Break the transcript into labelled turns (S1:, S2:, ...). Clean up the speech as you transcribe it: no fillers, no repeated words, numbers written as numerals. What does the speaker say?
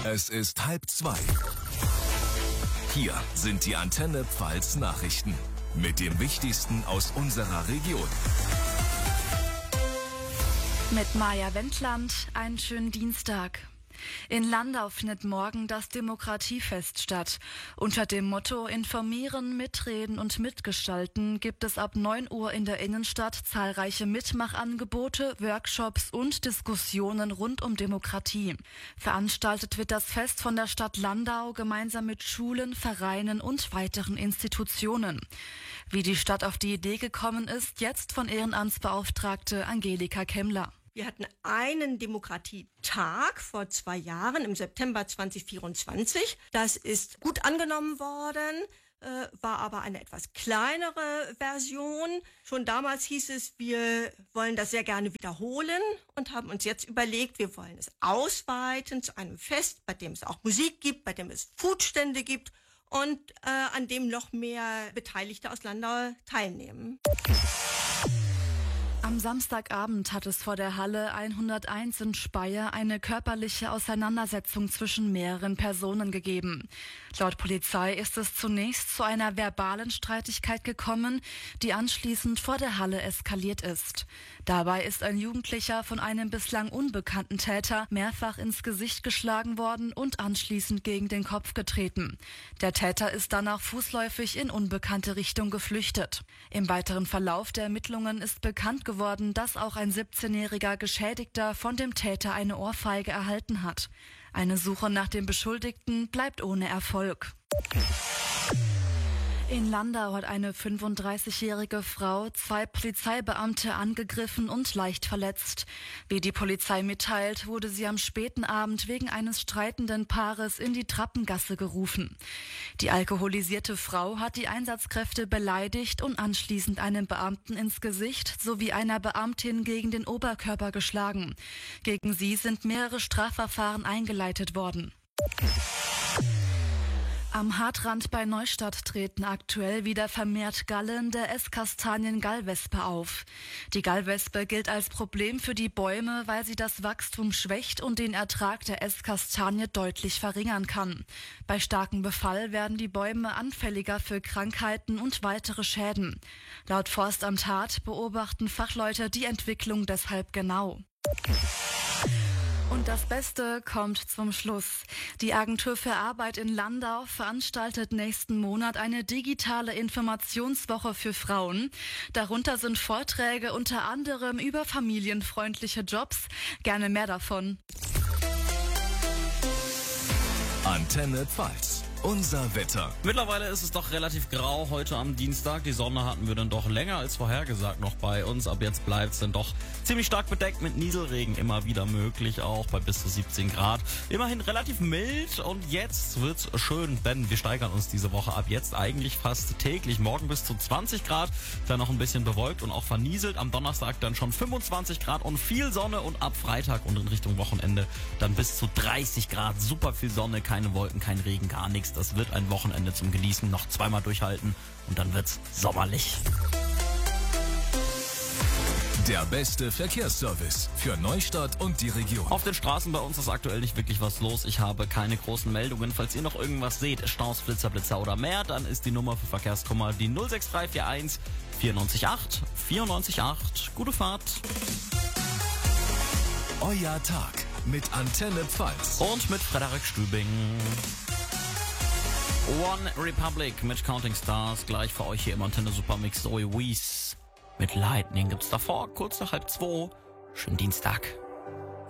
S1: Es ist 1:30. Hier sind die Antenne Pfalz Nachrichten mit dem Wichtigsten aus unserer Region.
S2: Mit Maja Wendland, einen schönen Dienstag. In Landau findet morgen das Demokratiefest statt. Unter dem Motto Informieren, Mitreden und Mitgestalten gibt es ab 9 Uhr in der Innenstadt zahlreiche Mitmachangebote, Workshops und Diskussionen rund um Demokratie. Veranstaltet wird das Fest von der Stadt Landau gemeinsam mit Schulen, Vereinen und weiteren Institutionen. Wie die Stadt auf die Idee gekommen ist, jetzt von Ehrenamtsbeauftragte Angelika Kemmler.
S3: Wir hatten einen Demokratietag vor 2 Jahren im September 2024. Das ist gut angenommen worden, war aber eine etwas kleinere Version. Schon damals hieß es, wir wollen das sehr gerne wiederholen und haben uns jetzt überlegt, wir wollen es ausweiten zu einem Fest, bei dem es auch Musik gibt, bei dem es Foodstände gibt und an dem noch mehr Beteiligte aus Landau teilnehmen.
S2: Am Samstagabend hat es vor der Halle 101 in Speyer eine körperliche Auseinandersetzung zwischen mehreren Personen gegeben. Laut Polizei ist es zunächst zu einer verbalen Streitigkeit gekommen, die anschließend vor der Halle eskaliert ist. Dabei ist ein Jugendlicher von einem bislang unbekannten Täter mehrfach ins Gesicht geschlagen worden und anschließend gegen den Kopf getreten. Der Täter ist danach fußläufig in unbekannte Richtung geflüchtet. Im weiteren Verlauf der Ermittlungen ist bekannt geworden, dass auch ein 17-jähriger Geschädigter von dem Täter eine Ohrfeige erhalten hat. Eine Suche nach dem Beschuldigten bleibt ohne Erfolg. In Landau hat eine 35-jährige Frau 2 Polizeibeamte angegriffen und leicht verletzt. Wie die Polizei mitteilt, wurde sie am späten Abend wegen eines streitenden Paares in die Trappengasse gerufen. Die alkoholisierte Frau hat die Einsatzkräfte beleidigt und anschließend einem Beamten ins Gesicht sowie einer Beamtin gegen den Oberkörper geschlagen. Gegen sie sind mehrere Strafverfahren eingeleitet worden. Am Hartrand bei Neustadt treten aktuell wieder vermehrt Gallen der Esskastanien-Gallwespe auf. Die Gallwespe gilt als Problem für die Bäume, weil sie das Wachstum schwächt und den Ertrag der Esskastanie deutlich verringern kann. Bei starkem Befall werden die Bäume anfälliger für Krankheiten und weitere Schäden. Laut Forstamt Hart beobachten Fachleute die Entwicklung deshalb genau. Und das Beste kommt zum Schluss. Die Agentur für Arbeit in Landau veranstaltet nächsten Monat eine digitale Informationswoche für Frauen. Darunter sind Vorträge unter anderem über familienfreundliche Jobs. Gerne mehr davon.
S1: Antenne Pfalz. Unser Wetter.
S4: Mittlerweile ist es doch relativ grau heute am Dienstag. Die Sonne hatten wir dann doch länger als vorhergesagt noch bei uns. Ab jetzt bleibt es dann doch ziemlich stark bedeckt mit Nieselregen. Immer wieder möglich, auch bei bis zu 17 Grad. Immerhin relativ mild und jetzt wird's schön, denn wir steigern uns diese Woche ab jetzt eigentlich fast täglich. Morgen bis zu 20 Grad, dann noch ein bisschen bewölkt und auch vernieselt. Am Donnerstag dann schon 25 Grad und viel Sonne und ab Freitag und in Richtung Wochenende dann bis zu 30 Grad. Super viel Sonne, keine Wolken, kein Regen, gar nichts. Das wird ein Wochenende zum Genießen, noch 2-mal durchhalten und dann wird's sommerlich.
S1: Der beste Verkehrsservice für Neustadt und die Region.
S4: Auf den Straßen bei uns ist aktuell nicht wirklich was los. Ich habe keine großen Meldungen. Falls ihr noch irgendwas seht, Staus, Blitzer oder mehr, dann ist die Nummer für Verkehrskummer die 06341 948 948. Gute Fahrt.
S1: Euer Tag mit Antenne Pfalz.
S4: Und mit Frederik Stübing. One Republic mit Counting Stars. Gleich für euch hier im Antenne Supermix. Zoe Wees mit Lightning gibt's davor. Kurz nach 1:30. Schönen Dienstag.